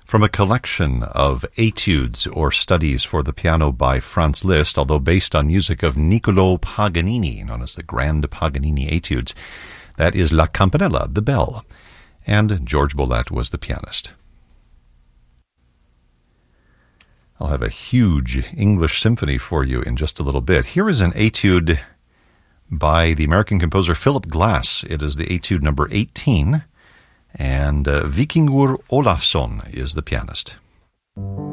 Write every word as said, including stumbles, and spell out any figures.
from a collection of etudes or studies for the piano by Franz Liszt, although based on music of Niccolò Paganini, known as the Grand Paganini Etudes. That is La Campanella, the bell, and George Boulez was the pianist. I'll have a huge English symphony for you in just a little bit. Here is an etude by the American composer Philip Glass. It is the etude number eighteen, and uh, Víkingur Ólafsson is the pianist.